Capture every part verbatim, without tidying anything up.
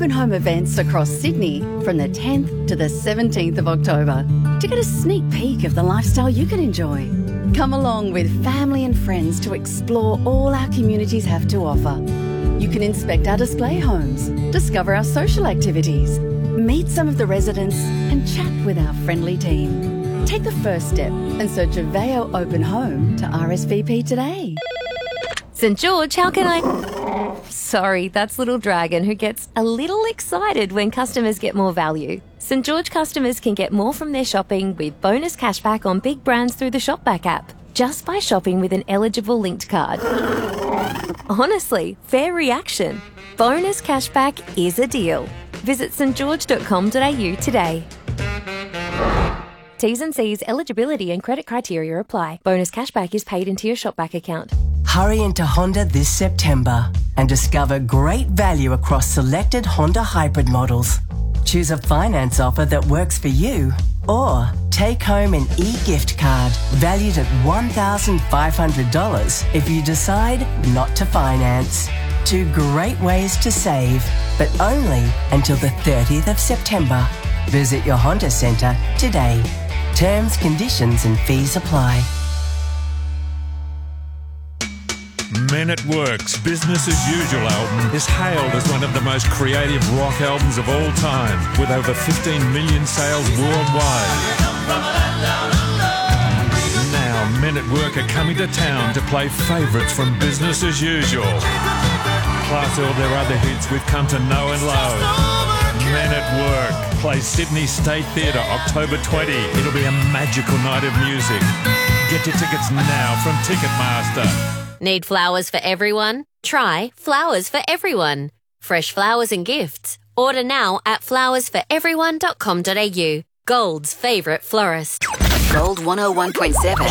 open home events across Sydney from the tenth to the seventeenth of October to get a sneak peek of the lifestyle you can enjoy. Come along with family and friends to explore all our communities have to offer. You can inspect our display homes, discover our social activities, meet some of the residents and chat with our friendly team. Take the first step and search Aveo Open Home to R S V P today. St George, how can I... Sorry, that's Little Dragon, who gets a little excited when customers get more value. St George customers can get more from their shopping with bonus cashback on big brands through the Shopback app, just by shopping with an eligible linked card. Honestly, fair reaction. Bonus cashback is a deal. Visit st george dot com dot a u today. T's and C's, eligibility and credit criteria apply. Bonus cashback is paid into your Shopback account. Hurry into Honda this September and discover great value across selected Honda hybrid models. Choose a finance offer that works for you, or take home an e-gift card valued at one thousand five hundred dollars if you decide not to finance. Two great ways to save, but only until the thirtieth of September. Visit your Honda Centre today. Terms, conditions and fees apply. Men at Work's Business as Usual album is hailed as one of the most creative rock albums of all time, with over fifteen million sales worldwide. Now, Men at Work are coming to town to play favourites from Business as Usual, plus all their other hits we've come to know and love. Men at Work plays Sydney State Theatre October twentieth. It'll be a magical night of music. Get your tickets now from Ticketmaster. Need flowers for everyone? Try Flowers for Everyone. Fresh flowers and gifts. Order now at flowers for everyone dot com dot a u. Gold's favourite florist. Gold one oh one point seven.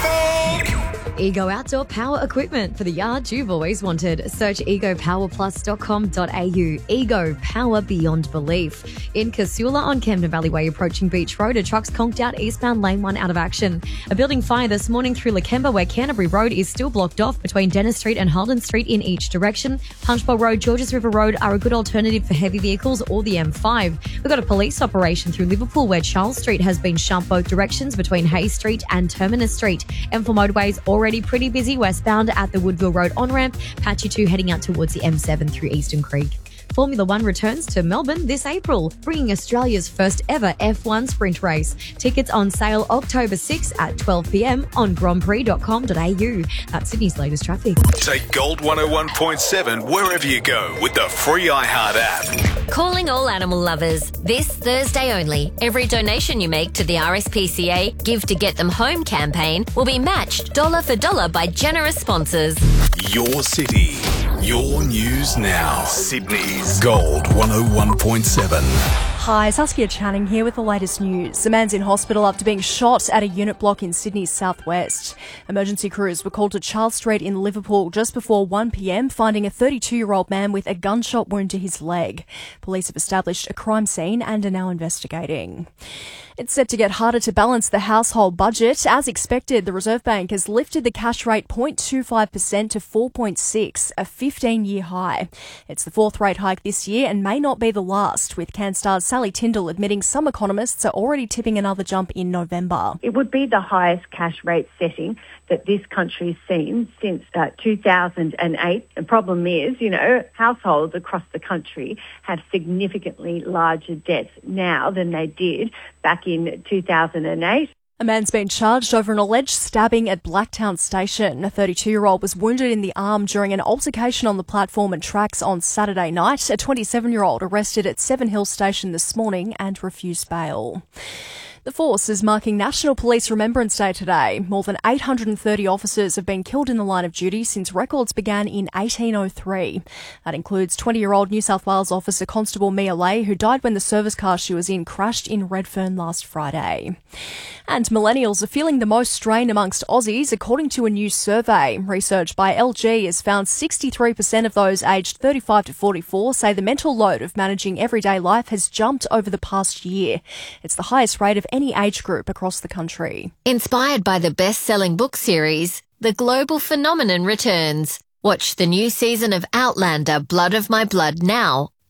Ego Outdoor Power Equipment for the yard you've always wanted. Search ego power plus dot com dot a u. Ego, power beyond belief. In Casula on Camden Valley Way, approaching Beach Road, a truck's conked out eastbound lane one out of action. A building fire this morning through Lakemba, where Canterbury Road is still blocked off between Dennis Street and Holden Street in each direction. Punchbowl Road, Georges River Road are a good alternative for heavy vehicles or the M five. We've got a police operation through Liverpool where Charles Street has been shut both directions between Hayes Street and Terminus Street. M four motorways already pretty busy westbound at the Woodville Road on-ramp. Patchy two heading out towards the M seven through Eastern Creek. Formula One returns to Melbourne this April, bringing Australia's first ever F one sprint race. Tickets on sale October sixth at twelve p m on grand prix dot com dot a u. That's Sydney's latest traffic. Take Gold one oh one point seven wherever you go with the free iHeart app. Calling all animal lovers. This Thursday only, every donation you make to the R S P C A Give to Get Them Home campaign will be matched dollar for dollar by generous sponsors. Your city, your news now. Sydney's Gold one oh one point seven. Hi, Saskia Channing here with the latest news. A man's in hospital after being shot at a unit block in Sydney's southwest. Emergency crews were called to Charles Street in Liverpool just before one p m, finding a thirty-two-year-old man with a gunshot wound to his leg. Police have established a crime scene and are now investigating. It's set to get harder to balance the household budget. As expected, the Reserve Bank has lifted the cash rate zero point two five percent to four point six, a fifteen-year high. It's the fourth rate hike this year and may not be the last, with CanStar's Sally Tyndall admitting some economists are already tipping another jump in November. It would be the highest cash rate setting that this country's seen since uh, two thousand eight. The problem is, you know, households across the country have significantly larger debts now than they did back in two thousand eight. A man's been charged over an alleged stabbing at Blacktown Station. A thirty-two-year-old was wounded in the arm during an altercation on the platform and tracks on Saturday night. A twenty-seven-year-old arrested at Seven Hills Station this morning and refused bail. The Force is marking National Police Remembrance Day today. More than eight hundred thirty officers have been killed in the line of duty since records began in eighteen oh three. That includes twenty-year-old New South Wales officer Constable Mia Lay, who died when the service car she was in crashed in Redfern last Friday. And millennials are feeling the most strain amongst Aussies, according to a new survey. Research by L G has found sixty-three percent of those aged thirty-five to forty-four say the mental load of managing everyday life has jumped over the past year. It's the highest rate of any age group across the country. Inspired by the best-selling book series, The Global Phenomenon returns. Watch the new season of Outlander Blood of My Blood now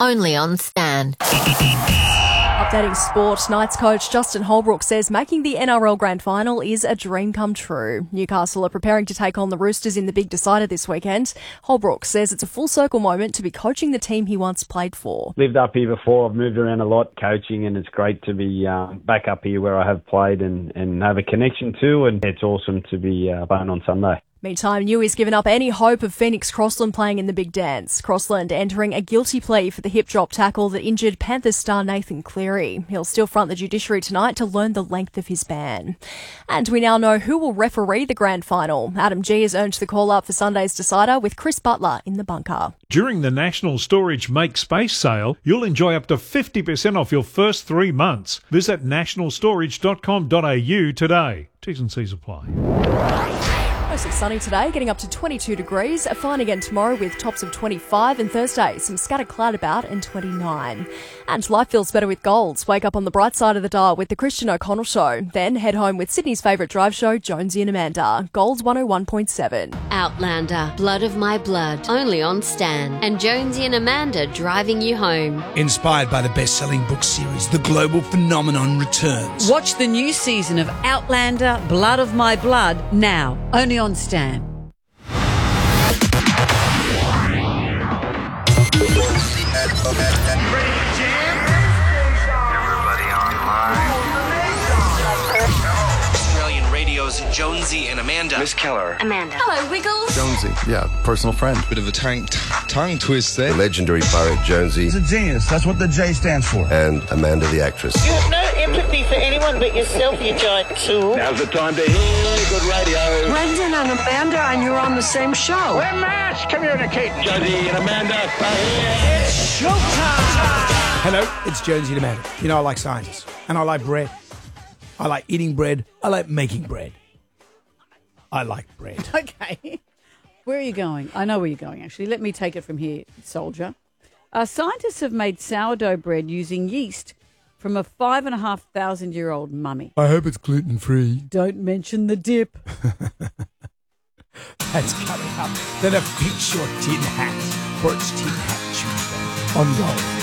only on Stan. Updating sport, Knights coach Justin Holbrook says making the N R L Grand Final is a dream come true. Newcastle are preparing to take on the Roosters in the big decider this weekend. Holbrook says it's a full circle moment to be coaching the team he once played for. Lived up here before, I've moved around a lot coaching, and it's great to be um, back up here where I have played and, and have a connection to, and it's awesome to be uh, playing on Sunday. Meantime, Newey's given up any hope of Phoenix Crossland playing in the big dance. Crossland entering a guilty plea for the hip drop tackle that injured Panthers star Nathan Cleary. He'll still front the judiciary tonight to learn the length of his ban. And we now know who will referee the grand final. Adam G has earned the call-up for Sunday's decider with Chris Butler in the bunker. During the National Storage Make Space sale, you'll enjoy up to fifty percent off your first three months. Visit national storage dot com dot a u today. T's and C's apply. Mostly sunny today, getting up to twenty-two degrees. Fine again tomorrow with tops of twenty-five, and Thursday some scattered cloud about and twenty-nine. And life feels better with Golds. Wake up on the bright side of the dial with the Christian O'Connell Show. Then head home with Sydney's favourite drive show, Jonesy and Amanda. Golds one oh one point seven. Outlander, Blood of My Blood, only on Stan. And Jonesy and Amanda driving you home. Inspired by the best-selling book series, The Global Phenomenon returns. Watch the new season of Outlander, Blood of My Blood now, only on Stan. Australian Radio's Jonesy and Amanda. Miss Keller. Amanda. Hello, Wiggles. Jonesy, yeah, personal friend. Bit of a tongue, t- tongue twist there. The legendary pirate Jonesy. He's a genius. That's what the J stands for. And Amanda the actress. You have no empathy for anyone but yourself, you giant tool. Now's the time to hear good radio. Brendan and Amanda, and you're on the same show. We're mass communicating. Jonesy and Amanda are here. It's showtime! Hello, it's Jonesy and Amanda. You know I like science, and I like bread. I like eating bread. I like making bread. I like bread. Okay. Where are you going? I know where you're going, actually. Let me take it from here, soldier. Uh, scientists have made sourdough bread using yeast from a five and a half thousand year old mummy. I hope it's gluten free. Don't mention the dip. That's coming up. Then a Fix Your Tin Hat for its Tin Hat Tuesday on Gold.